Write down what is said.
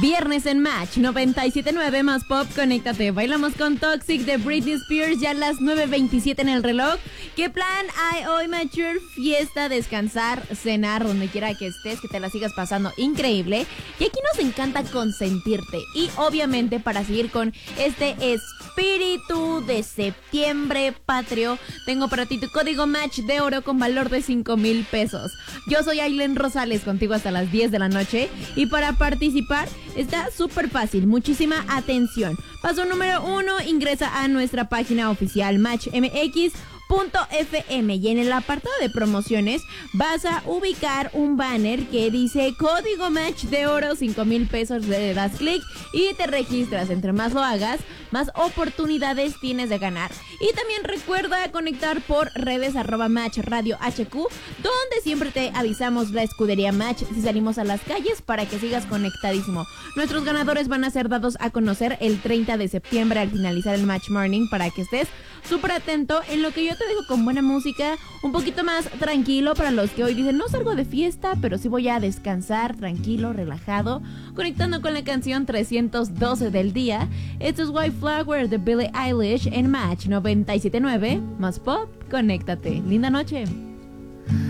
Viernes en Match 97.9 más pop, conéctate. Bailamos con Toxic de Britney Spears, ya a las 9:27 en el reloj. ¿Qué plan hay hoy, Mature? Fiesta, descansar, cenar, donde quiera que estés, que te la sigas pasando increíble. Y aquí nos encanta consentirte. Y obviamente para seguir con este espíritu de septiembre patrio, tengo para ti tu código Match de oro con valor de 5,000 pesos. Yo soy Ailen Rosales, contigo hasta las 10 de la noche. Y para participar está súper fácil, muchísima atención. Paso número 1, ingresa a nuestra página oficial matchmx.fm y en el apartado de promociones vas a ubicar un banner que dice código Match de oro, 5,000 pesos, le das clic y te registras. Entre más lo hagas, más oportunidades tienes de ganar. Y también recuerda conectar por redes @Match Radio HQ, donde siempre te avisamos la escudería Match si salimos a las calles para que sigas conectadísimo. Nuestros ganadores van a ser dados a conocer el 30 de septiembre al finalizar el Match Morning, para que estés súper atento en lo que yo te dejo con buena música, un poquito más tranquilo para los que hoy dicen no salgo de fiesta, pero sí voy a descansar tranquilo, relajado, conectando con la canción 312 del día. Esto es White Flower de Billie Eilish en Match 97.9 más pop, conéctate. Linda noche.